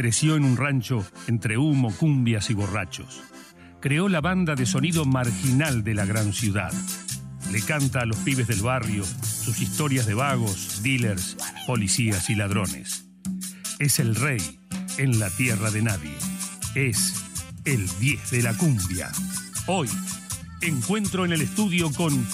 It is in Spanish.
Creció en un rancho entre humo, cumbias y borrachos. Creó la banda de sonido marginal de la gran ciudad. Le canta a los pibes del barrio sus historias de vagos, dealers, policías y ladrones. Es el rey en la tierra de nadie. Es el 10 de la cumbia. Hoy, encuentro en el estudio con